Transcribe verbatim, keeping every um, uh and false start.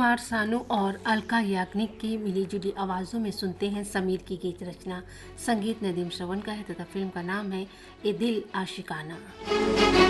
कुमार सानू और अलका याग्निक की मिलीजुली आवाज़ों में सुनते हैं समीर की गीत रचना। संगीत नदीम श्रवण का है तथा फिल्म का नाम है ए दिल आशिकाना।